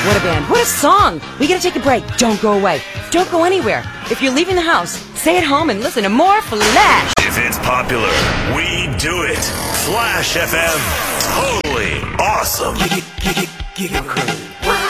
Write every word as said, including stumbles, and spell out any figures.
What a band. What a song. We gotta take a break. Don't go away. Don't go anywhere. If you're leaving the house, stay at home and listen to more Flash. If it's popular, we do it. Flash F M. Totally awesome.